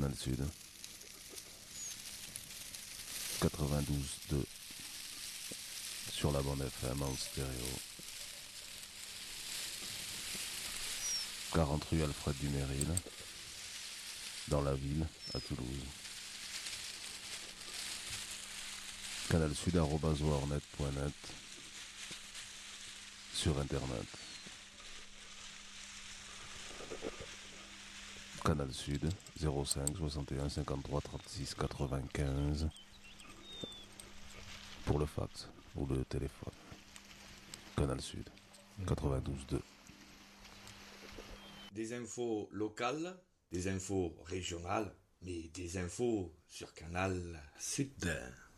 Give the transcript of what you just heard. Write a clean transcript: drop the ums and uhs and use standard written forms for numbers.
Canal Sud. 92.2 sur la bande FM en stéréo. 40 rue Alfred Duméril, dans la ville, à Toulouse. canalsud@warnet.net sur internet. Canal Sud 05 61 53 36 95 pour le fax ou le téléphone. Canal Sud 92.2. Des infos locales, des infos régionales, mais des infos sur Canal Sud.